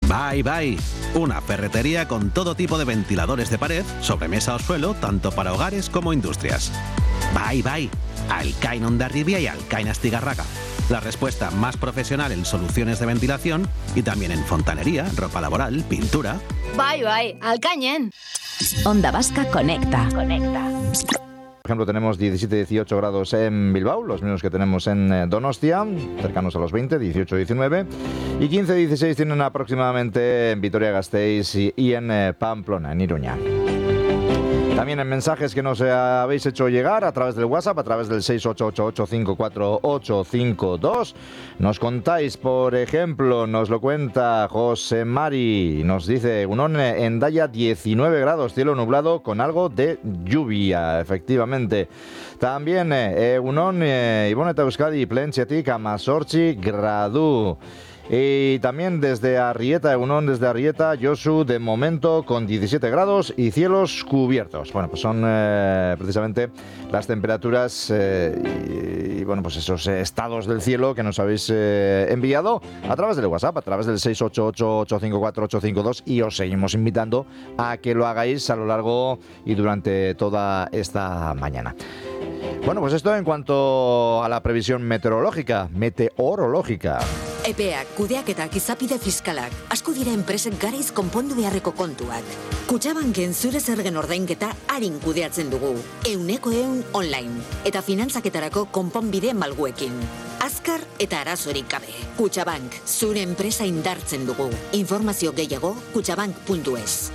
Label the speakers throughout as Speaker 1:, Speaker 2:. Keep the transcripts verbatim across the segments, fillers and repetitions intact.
Speaker 1: Bye Bye, una ferretería con todo tipo de ventiladores de pared, sobremesa o suelo, tanto para hogares como industrias. Bye Bye, Alcain Hondarribia y Alcain Astigarraga. La respuesta más profesional en soluciones de ventilación y también en fontanería, ropa laboral, pintura.
Speaker 2: Bye Bye, Alcañen.
Speaker 3: Onda Vasca Conecta. Conecta.
Speaker 4: Por ejemplo, tenemos diecisiete dieciocho grados en Bilbao, los mismos que tenemos en Donostia, cercanos a los veinte, dieciocho diecinueve, y quince dieciséis tienen aproximadamente en Vitoria-Gasteiz y en Pamplona, en Iruña. También en mensajes que nos habéis hecho llegar a través del WhatsApp, a través del seis ocho ocho ocho cinco cuatro ocho cinco dos. Nos contáis, por ejemplo, nos lo cuenta José Mari, nos dice, Unón, Hendaya diecinueve grados, cielo nublado con algo de lluvia, efectivamente. También eh, Unón, eh, Ibon eta Euskadi, Plentxetik, Amazortzi gradu. Y también desde Arrieta, Egunon, desde Arrieta, Josu, de momento con diecisiete grados y cielos cubiertos. Bueno, pues son eh, precisamente las temperaturas eh, y, y, bueno, pues esos eh, estados del cielo que nos habéis eh, enviado a través del WhatsApp, a través del seis ocho ocho ocho cinco cuatro ocho cinco dos, y os seguimos invitando a que lo hagáis a lo largo y durante toda esta mañana. Bueno, pues esto en cuanto a la previsión meteorológica, meteorológica.
Speaker 5: Epeak, kudeaketak, izapide fiskalak, asko dira enpresek garaiz konpondu beharreko kontuak. Kutxabanken zure zergen ordainketa arin kudeatzen dugu. Euneko eun online. Eta finantzaketarako konponbide malguekin. Azkar eta arazorik gabe. Kutxabank, zure enpresa indartzen dugu. Informazio gehiago, kutxabank puntu es.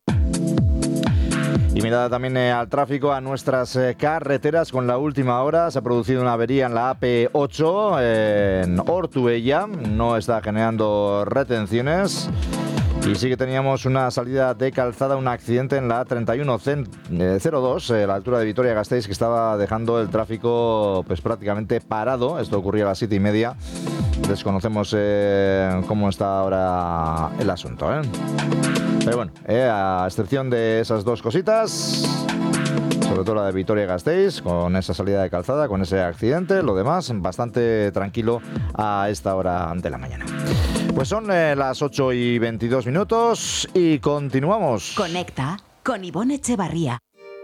Speaker 4: Y mirada también eh, al tráfico, a nuestras eh, carreteras. Con la última hora se ha producido una avería en la A P ocho eh, en Ortuella. No está generando retenciones. Y sí que teníamos una salida de calzada, un accidente en la A treinta y uno cero dos, eh, a la altura de Vitoria-Gasteiz, que estaba dejando el tráfico pues prácticamente parado. Esto ocurría a las siete y media. Desconocemos eh, cómo está ahora el asunto, ¿eh? Pero bueno, eh, a excepción de esas dos cositas, sobre todo la de Vitoria-Gasteiz, con esa salida de calzada, con ese accidente, lo demás bastante tranquilo a esta hora de la mañana. Pues son eh, las ocho y veintidós minutos y continuamos.
Speaker 3: Conecta con Ibon Echevarría.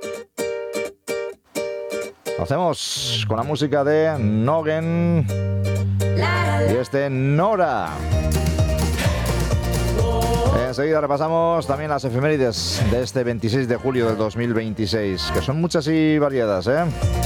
Speaker 4: Lo hacemos con la música de Nogen y este Nora. Enseguida repasamos también las efemérides de este veintiséis de julio del dos mil veintiséis, que son muchas y variadas, ¿eh?